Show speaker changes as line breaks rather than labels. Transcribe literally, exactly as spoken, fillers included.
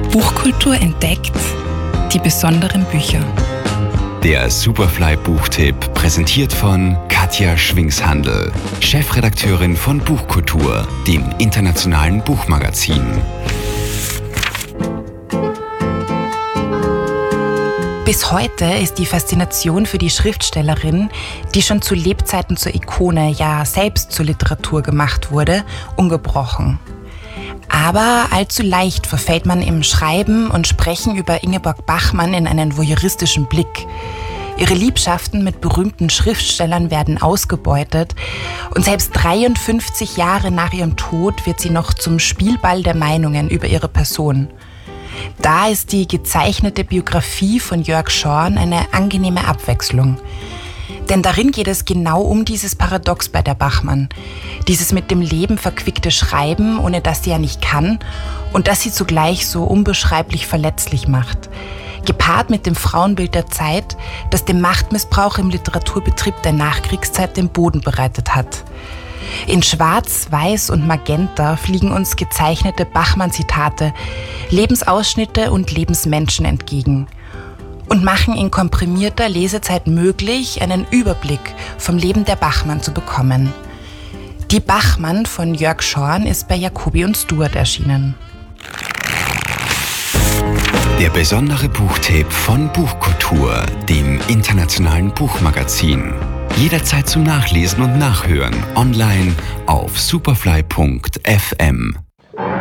Buchkultur entdeckt, die besonderen Bücher.
Der Superfly-Buchtipp, präsentiert von Katja Schwingshandl, Chefredakteurin von Buchkultur, dem internationalen Buchmagazin.
Bis heute ist die Faszination für die Schriftstellerin, die schon zu Lebzeiten zur Ikone, ja selbst zur Literatur gemacht wurde, ungebrochen. Aber allzu leicht verfällt man im Schreiben und Sprechen über Ingeborg Bachmann in einen voyeuristischen Blick. Ihre Liebschaften mit berühmten Schriftstellern werden ausgebeutet und selbst dreiundfünfzig Jahre nach ihrem Tod wird sie noch zum Spielball der Meinungen über ihre Person. Da ist die gezeichnete Biografie von Jörg Schorn eine angenehme Abwechslung. Denn darin geht es genau um dieses Paradox bei der Bachmann. Dieses mit dem Leben verquickte Schreiben, ohne dass sie ja nicht kann und das sie zugleich so unbeschreiblich verletzlich macht. Gepaart mit dem Frauenbild der Zeit, das dem Machtmissbrauch im Literaturbetrieb der Nachkriegszeit den Boden bereitet hat. In Schwarz, Weiß und Magenta fliegen uns gezeichnete Bachmann-Zitate, Lebensausschnitte und Lebensmenschen entgegen und machen in komprimierter Lesezeit möglich, einen Überblick vom Leben der Bachmann zu bekommen. Die Bachmann von Jörg Schorn ist bei Jacobi und Stuart erschienen.
Der besondere Buchtipp von Buchkultur, dem internationalen Buchmagazin. Jederzeit zum Nachlesen und Nachhören online auf superfly punkt f m.